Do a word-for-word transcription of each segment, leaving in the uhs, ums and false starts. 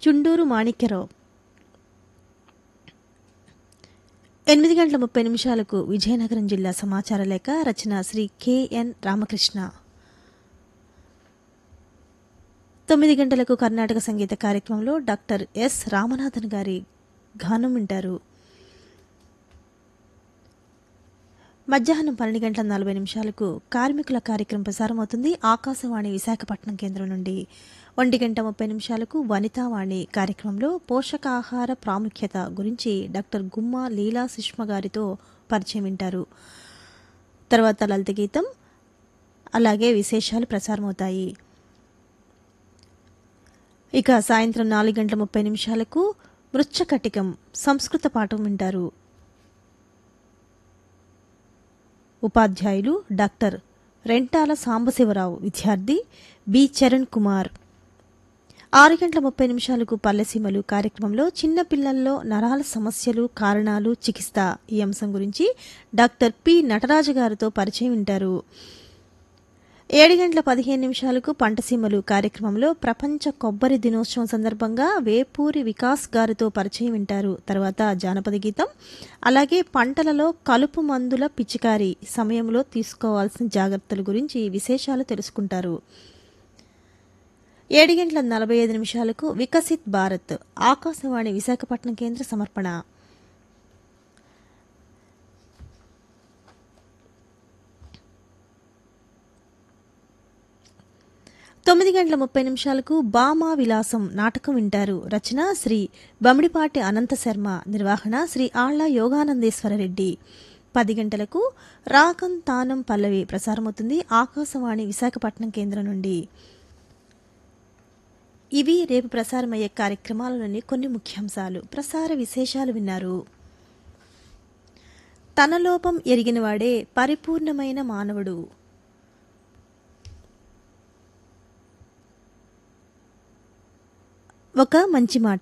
చుండూరు మాణిక్యరావు. ఎనిమిది గంటల ముప్పై నిమిషాలకు విజయనగరం జిల్లా సమాచార లేఖ, రచన శ్రీ కెఎన్ రామకృష్ణ. తొమ్మిది గంటలకు కర్ణాటక సంగీత కార్యక్రమంలో డాక్టర్ ఎస్ రామనాథన్ గారి గానం వింటారు. మధ్యాహ్నం పన్నెండు గంటల నలభై నిమిషాలకు కార్మికుల కార్యక్రమం ప్రసారమవుతుంది ఆకాశవాణి విశాఖపట్నం కేంద్రం నుండి. ఒంటి గంట ముప్పై నిమిషాలకు వనితావాణి కార్యక్రమంలో పోషకాహార ప్రాముఖ్యత గురించి డాక్టర్ గుమ్మా లీలా సుష్మ గారితో పరిచయం వింటారు. తర్వాత లలిత గీతం, అలాగే విశేషాలు ప్రసారమవుతాయి. ఇక సాయంత్రం నాలుగు గంటల ముప్పై నిమిషాలకు మృచ్ఛకటికం సంస్కృత పాఠం వింటారు. ఉపాధ్యాయులు డాక్టర్ రెంటాల సాంబశివరావు, విద్యార్థి బి చరణ్ కుమార్. ఆరు గంటల ముప్పై నిమిషాలకు పల్లెసీమలు కార్యక్రమంలో చిన్నపిల్లల్లో నరాల సమస్యలు, కారణాలు, చికిత్స ఈ అంశం గురించి డాక్టర్ పి నటరాజు గారితో పరిచయం వింటారు. ఏడు గంటల పదిహేను నిమిషాలకు పంటసీమలు కార్యక్రమంలో ప్రపంచ కొబ్బరి దినోత్సవం సందర్భంగా వేపూరి వికాస్ గారితో పరిచయం వింటారు. తర్వాత జానపద గీతం, అలాగే పంటలలో కలుపు మందుల పిచికారీ సమయంలో తీసుకోవాల్సిన జాగ్రత్తల గురించి విశేషాలు తెలుసుకుంటారు. ఏడు గంటల నలభై ఐదు నిమిషాలకు వికసిత్ భారత్ ఆకాశవాణి విశాఖపట్నం కేంద్ర సమర్పణ. తొమ్మిది గంటల ముప్పై నిమిషాలకు బామా విలాసం నాటకం వింటారు. రచన శ్రీ బమిడిపాటి అనంత శర్మ, నిర్వహణ శ్రీ ఆళ్ల యోగానందేశ్వర రెడ్డి. పది గంటలకు రాగం తానం పల్లవి ప్రసారమవుతుంది ఆకాశవాణి విశాఖపట్నం కేంద్రం నుండి. ఇవి రేపు ప్రసారమయ్యే కార్యక్రమాలలోని కొన్ని ముఖ్యాంశాలు. ప్రసార విశేషాలు విన్నారు. తన లోపం ఎరిగినవాడే పరిపూర్ణమైన మానవుడు. ఒక మంచి మాట.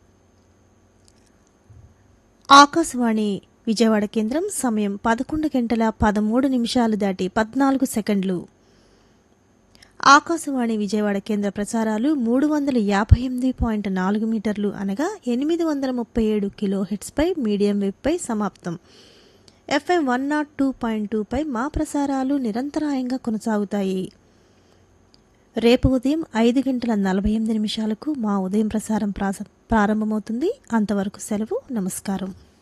ఆకాశవాణి విజయవాడ కేంద్రం, సమయం పదకొండు గంటల పదమూడు నిమిషాలు దాటి పద్నాలుగు సెకండ్లు. ఆకాశవాణి విజయవాడ కేంద్ర ప్రసారాలు మూడు వందల యాభై ఎనిమిది పాయింట్ నాలుగు మీటర్లు అనగా ఎనిమిది వందల ముప్పై ఏడు కిలో హెర్ట్జ్పై మీడియం వేవ్పై సమాప్తం. FM one not two point టూపై మా ప్రసారాలు నిరంతరాయంగా కొనసాగుతాయి. రేపు ఉదయం ఐదు గంటల నలభై ఎనిమిది నిమిషాలకు మా ఉదయం ప్రసారం ప్రారంభమవుతుంది. అంతవరకు సెలవు, నమస్కారం.